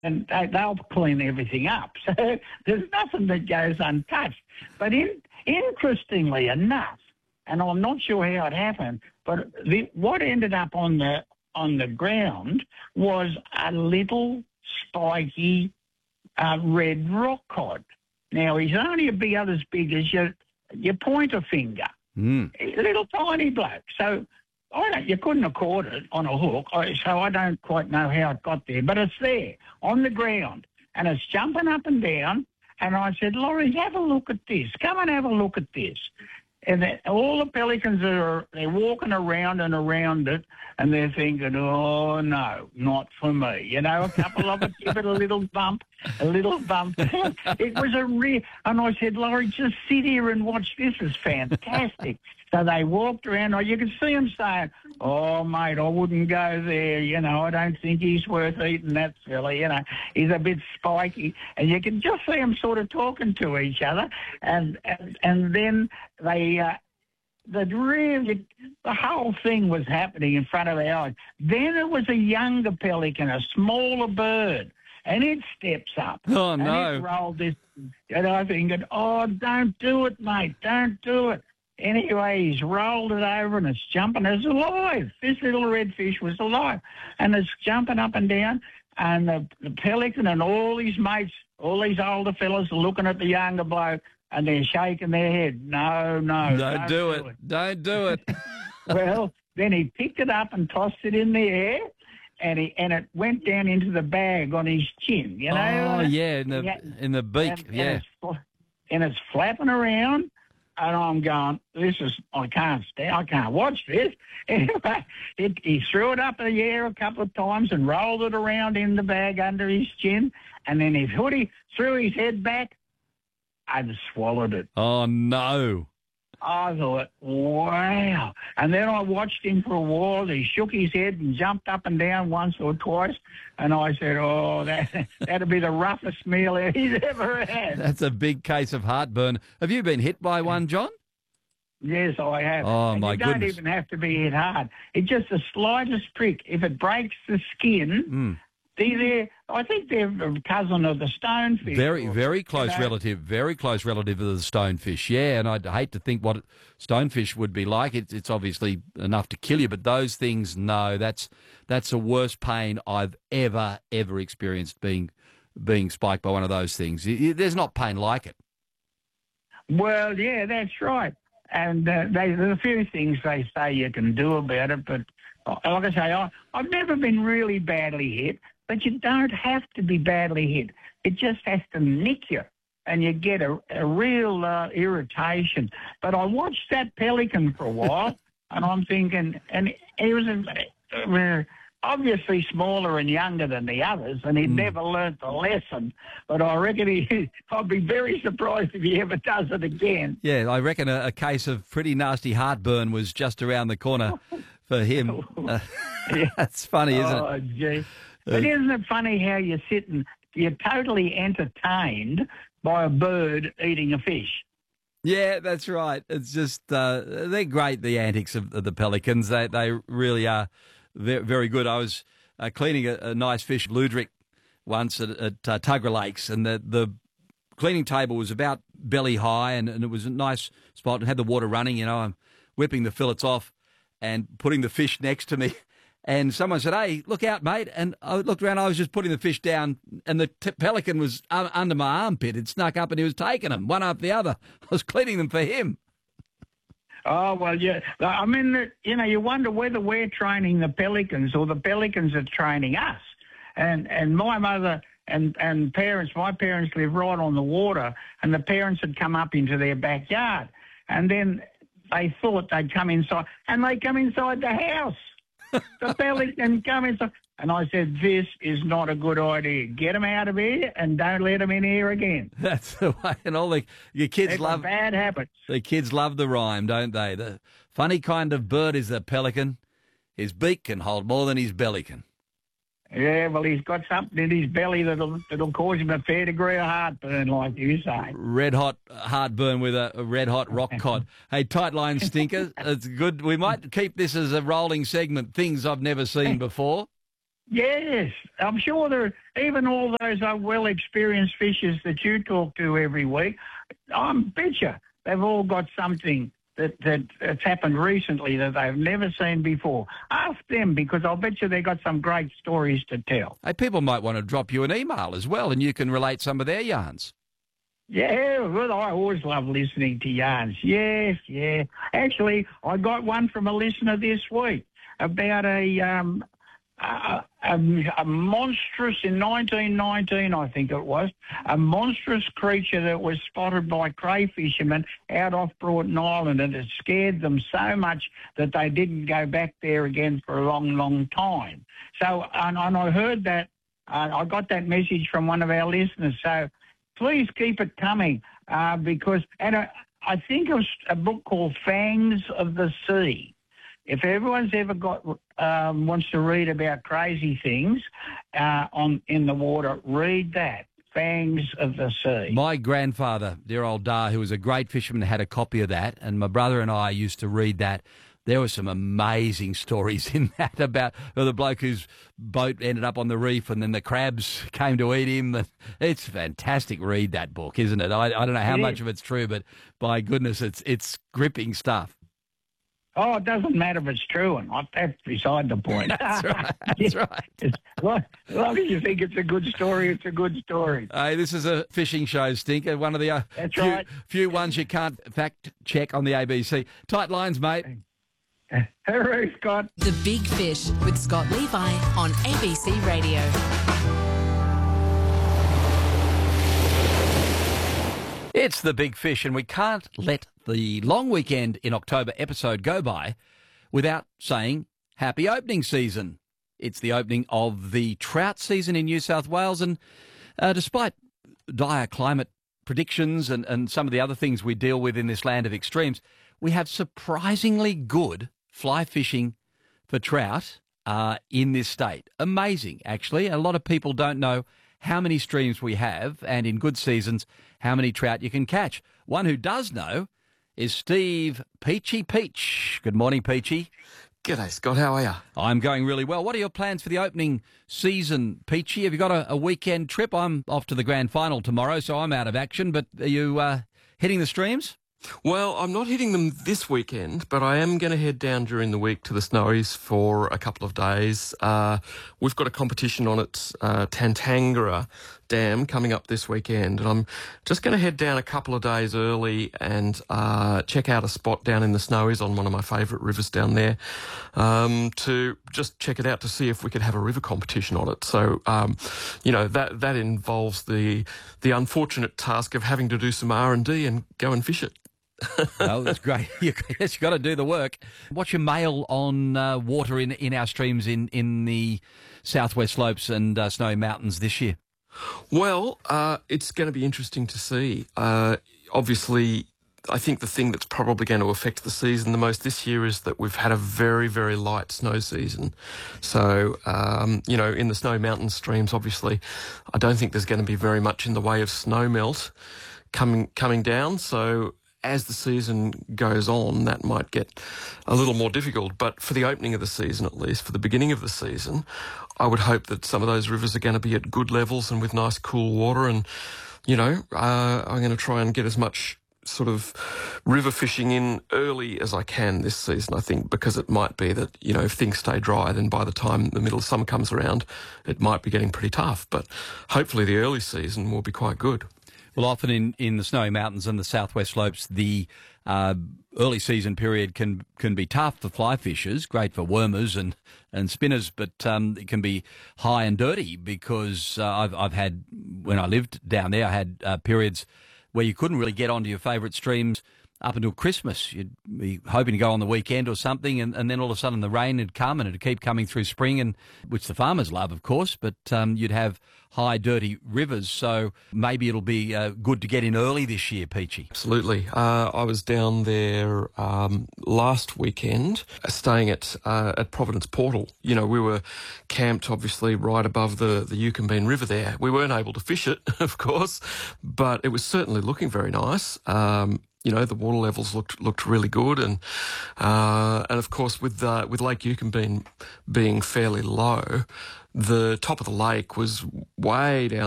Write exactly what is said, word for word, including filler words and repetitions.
and they, they'll clean everything up. So there's nothing that goes untouched. But in, interestingly enough, and I'm not sure how it happened, but the, what ended up on the on the ground was a little spiky uh, red rock cod. Now, he's only about as big as your, your pointer finger. Mm. A little tiny bloke. So I don't, you couldn't have caught it on a hook, so I don't quite know how it got there. But it's there on the ground, and it's jumping up and down. And I said, Laurie, have a look at this. Come and have a look at this. And they, all the pelicans are they're walking around and around it, and they're thinking, oh, no, not for me. You know, a couple of it give it a little bump, a little bump. It was a real... And I said, Laurie, just sit here and watch. This is fantastic. So they walked around. Oh, you could see them saying, oh, mate, I wouldn't go there. You know, I don't think he's worth eating, that fella. You know, he's a bit spiky. And you can just see them sort of talking to each other. And and, and then they... Uh, the really, the whole thing was happening in front of our eyes. Then it was a younger pelican, a smaller bird, and it steps up. Oh, and no. it rolled this, and I thinking, oh, don't do it, mate, don't do it. Anyway, he's rolled it over and it's jumping. It's alive. This little redfish was alive. And it's jumping up and down, and the, the pelican and all his mates, all these older fellas are looking at the younger bloke, and they're shaking their head. No, no. Don't, don't do, do it. it. Don't do it. Well, then he picked it up and tossed it in the air, and he and it went down into the bag on his chin, you know? Oh, yeah, in the, had, in the beak, and, yeah. And it's, and it's flapping around, and I'm going, this is, I can't stand, I can't watch this. Anyway, it, he threw it up in the air a couple of times and rolled it around in the bag under his chin, and then his hoodie threw his head back and swallowed it. Oh, no. I thought, wow. And then I watched him for a while. He shook his head and jumped up and down once or twice. And I said, oh, that, that'd be the roughest meal he's ever had. That's a big case of heartburn. Have you been hit by one, John? Yes, I have. Oh, and my you don't goodness. even have to be hit hard. It's just the slightest prick. If it breaks the skin, Mm. they're, I think they're a cousin of the stonefish. Very, very close you know. relative, very close relative of the stonefish, yeah, and I'd hate to think what stonefish would be like. It's, it's obviously enough to kill you, but those things, no, that's that's the worst pain I've ever, ever experienced being being spiked by one of those things. Y- y- There's not pain like it. Well, yeah, that's right. And uh, they, there's a few things they say you can do about it, but uh, like I say, I, I've never been really badly hit, but you don't have to be badly hit. It just has to nick you, and you get a, a real uh, irritation. But I watched that pelican for a while, and I'm thinking, and he was uh, obviously smaller and younger than the others, and he'd Mm. never learnt the lesson. But I reckon he, I'd be very surprised if he ever does it again. Yeah, I reckon a, a case of pretty nasty heartburn was just around the corner for him. Uh, that's funny, isn't oh, it? gee. But isn't it funny how you sit and you're totally entertained by a bird eating a fish? Yeah, that's right. It's just, uh, they're great, the antics of, of the pelicans. They they really are very, very good. I was uh, cleaning a, a nice fish, Ludric, once at, at uh, Tuggerah Lakes, and the, the cleaning table was about belly high, and, and it was a nice spot and had the water running. You know, I'm whipping the fillets off and putting the fish next to me. And someone said, hey, look out, mate. And I looked around, I was just putting the fish down, and the t- pelican was un- under my armpit. It snuck up and he was taking them, one after the other. I was cleaning them for him. Oh, well, yeah. I mean, you know, you wonder whether we're training the pelicans or the pelicans are training us. And and my mother and, and parents, my parents live right on the water, and the parents had come up into their backyard. And then they thought they'd come inside, and they come inside the house. The pelican come inside. And I said, this is not a good idea. Get them out of here and don't let them in here again. That's the way. And all the your kids It's love a bad habit. the kids love the rhyme, don't they? The funny kind of bird is the pelican. His beak can hold more than his belly can. Yeah, well, he's got something in his belly that'll that'll cause him a fair degree of heartburn, like you say. Red hot heartburn with a, a red hot rock cod. Hey, tight line stinker. It's good. We might keep this as a rolling segment. Things I've never seen before. Yes, I'm sure there, even all those uh, well-experienced fishers that you talk to every week, I bet you they've all got something that, that that's happened recently that they've never seen before. Ask them, because I'll bet you they've got some great stories to tell. Hey, people might want to drop you an email as well, and you can relate some of their yarns. Yeah, well, I always love listening to yarns. Yes, yeah. Actually, I got one from a listener this week about a um, a, a, a monstrous, in nineteen nineteen, I think it was, a monstrous creature that was spotted by crayfishermen out off Broughton Island, and it scared them so much that they didn't go back there again for a long, long time. So, and, and I heard that, uh, I got that message from one of our listeners, so please keep it coming, uh, because, and I, I think it was a book called Fangs of the Sea. If everyone's ever got um, wants to read about crazy things uh, on in the water, read that, Fangs of the Sea. My grandfather, dear old Dar, who was a great fisherman, had a copy of that, and my brother and I used to read that. There were some amazing stories in that about the bloke whose boat ended up on the reef and then the crabs came to eat him. It's fantastic read, that book, isn't it? I, I don't know how It much is. of it's true, but by goodness, it's it's gripping stuff. Oh, it doesn't matter if it's true or not. That's beside the point. That's right. That's right. As long, as long as you think it's a good story, it's a good story. Hey, this is a fishing show, Stinker. One of the uh, That's few, right. few ones you can't fact check on the A B C. Tight lines, mate. Hooroo, Scott. The Big Fish with Scott Levi on A B C Radio. It's The Big Fish, and we can't let the long weekend in October episode go by without saying happy opening season. It's the opening of the trout season in New South Wales, and uh, despite dire climate predictions and, and some of the other things we deal with in this land of extremes, we have surprisingly good fly fishing for trout uh, in this state. Amazing, actually. A lot of people don't know how many streams we have, and in good seasons, how many trout you can catch. One who does know is Steve Peachy Peach. Good morning, Peachy. G'day, Scott. How are you? I'm going really well. What are your plans for the opening season, Peachy? Have you got a, a weekend trip? I'm off to the grand final tomorrow, so I'm out of action, but are you uh, hitting the streams? Well, I'm not hitting them this weekend, but I am going to head down during the week to the Snowies for a couple of days. Uh, we've got a competition on at uh, Tantangara Dam coming up this weekend, and I'm just going to head down a couple of days early and uh, check out a spot down in the Snowies on one of my favourite rivers down there um, to just check it out to see if we could have a river competition on it. So, um, you know, that that involves the the unfortunate task of having to do some R and D and go and fish it. Oh, that's great. You, yes, you've got to do the work. What's your mail on uh, water in, in our streams in, in the southwest slopes and uh, Snowy Mountains this year? Well, uh, it's going to be interesting to see. Uh, obviously, I think the thing that's probably going to affect the season the most this year is that we've had a very, very light snow season. So, um, you know, in the Snowy Mountain streams, obviously, I don't think there's going to be very much in the way of snow melt coming coming down. So, as the season goes on, that might get a little more difficult. But for the opening of the season, at least, for the beginning of the season, I would hope that some of those rivers are going to be at good levels and with nice cool water. And, you know, uh, I'm going to try and get as much sort of river fishing in early as I can this season, I think, because it might be that, you know, if things stay dry, then by the time the middle of summer comes around, it might be getting pretty tough. But hopefully the early season will be quite good. Well, often in, in the Snowy Mountains and the southwest slopes, the uh, early season period can can be tough for fly fishers, great for wormers and, and spinners, but um, it can be high and dirty because uh, I've I've had, when I lived down there, I had uh, periods where you couldn't really get onto your favourite streams up until Christmas. You'd be hoping to go on the weekend or something, and, and then all of a sudden the rain would come and it'd keep coming through spring, and which the farmers love, of course, but um, you'd have high, dirty rivers. So maybe it'll be uh, good to get in early this year, Peachy. Absolutely. Uh, I was down there um, last weekend, uh, staying at uh, at Providence Portal. You know, we were camped, obviously, right above the, the Yukonbean River there. We weren't able to fish it, of course, but it was certainly looking very nice. Um, you know, the water levels looked looked really good, and uh, and of course with uh, with Lake Yucca being being fairly low, the top of the lake was way down